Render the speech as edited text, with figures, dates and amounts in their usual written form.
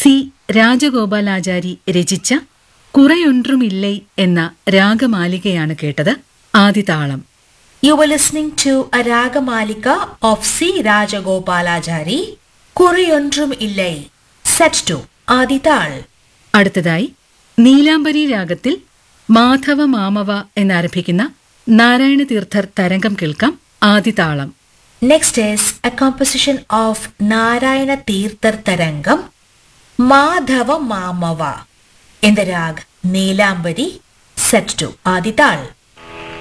C Rajagopalachari രചിച്ച കുറയൊன்றுമിல்லை എന്ന രാഗമാലികയാണ് കേട്ടത്. ആദിതാളം. You were listening to a Ragamalika of C. Rajagopalachari, Kuriyondrum Illai, set to Adital. അടുത്തതായി നീലാംബരി രാഗത്തിൽ മാധവ മാമവ എന്നാരംഭിക്കുന്ന നാരായണ തീർത്ഥർ തരംഗം കേൾക്കാം. ആദിതാളം. Next is a composition of Narayana Tirthar Tarangam, Madhava Mamava, in the rag Neelambari, set to Adital.